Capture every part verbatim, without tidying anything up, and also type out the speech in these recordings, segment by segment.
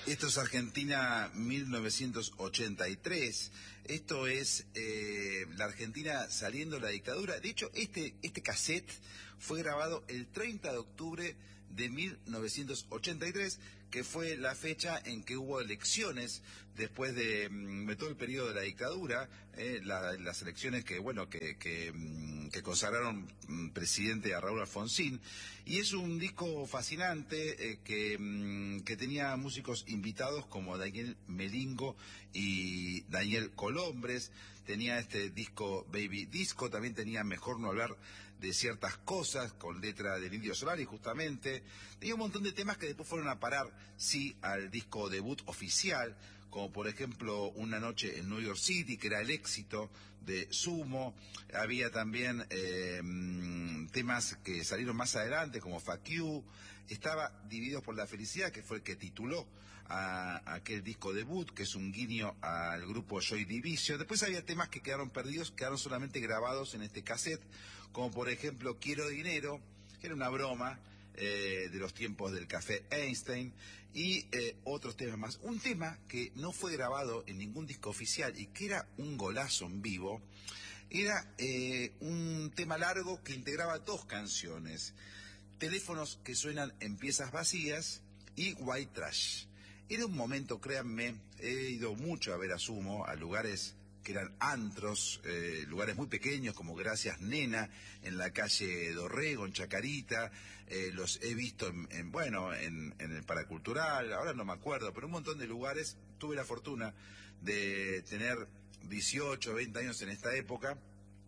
Esto es Argentina mil novecientos ochenta y tres. Esto es eh, la Argentina saliendo de la dictadura. De hecho, este, este cassette fue grabado el treinta de octubre de mil novecientos ochenta y tres, que fue la fecha en que hubo elecciones después de, de todo el periodo de la dictadura, eh, la, las elecciones que, bueno, que, que, que consagraron presidente a Raúl Alfonsín. Y es un disco fascinante eh, que, que tenía músicos invitados como Daniel Melingo y Daniel Colombres. Tenía este disco Baby Disco, también tenía Mejor no hablar de ciertas cosas, con letra del Indio Solari justamente. Tenía un montón de temas que después fueron a parar, sí, al disco debut oficial, como por ejemplo Una noche en New York City, que era el éxito de Sumo. Había también eh, temas que salieron más adelante, como Fuck You. Estaba Divididos por la Felicidad, que fue el que tituló a, a aquel disco debut, que es un guiño al grupo Joy Division. Después había temas que quedaron perdidos, quedaron solamente grabados en este cassette, como por ejemplo Quiero Dinero, que era una broma eh, de los tiempos del Café Einstein, y eh, otros temas más. Un tema que no fue grabado en ningún disco oficial y que era un golazo en vivo, era eh, un tema largo que integraba dos canciones: Teléfonos que suenan en piezas vacías y White Trash. Era un momento, créanme, he ido mucho a ver a Sumo, a lugares que eran antros, eh, lugares muy pequeños como Gracias Nena, en la calle Dorrego, en Chacarita. Eh, los he visto en, en bueno, en, en el Paracultural, ahora no me acuerdo, pero un montón de lugares. Tuve la fortuna de tener dieciocho, veinte años en esta época.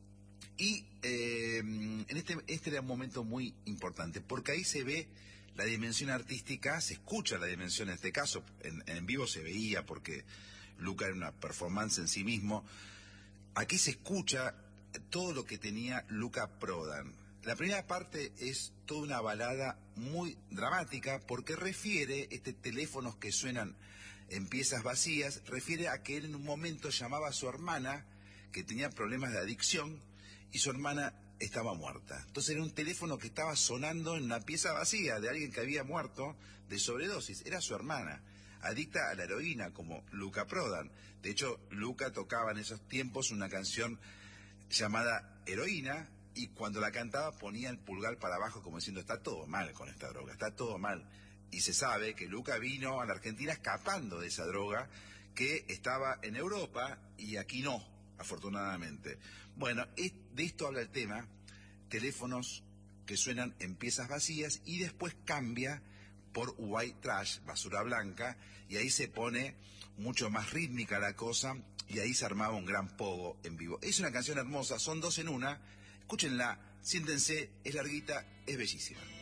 Y eh, en este, este era un momento muy importante, porque ahí se ve la dimensión artística, se escucha la dimensión en este caso, en, en vivo se veía porque Luca era una performance en sí mismo. Aquí se escucha todo lo que tenía Luca Prodan. La primera parte es toda una balada muy dramática porque refiere, este teléfonos que suenan en piezas vacías, refiere a que él en un momento llamaba a su hermana, que tenía problemas de adicción, y su hermana estaba muerta. Entonces era un teléfono que estaba sonando en una pieza vacía de alguien que había muerto de sobredosis. Era su hermana, adicta a la heroína, como Luca Prodan. De hecho, Luca tocaba en esos tiempos una canción llamada Heroína, y cuando la cantaba ponía el pulgar para abajo como diciendo: está todo mal con esta droga, está todo mal. Y se sabe que Luca vino a la Argentina escapando de esa droga, que estaba en Europa y aquí no, afortunadamente. Bueno, de esto habla el tema, Teléfonos que suenan en piezas vacías, y después cambia por White Trash, basura blanca, y ahí se pone mucho más rítmica la cosa, y ahí se armaba un gran pogo en vivo. Es una canción hermosa, son dos en una, escúchenla, siéntense, es larguita, es bellísima.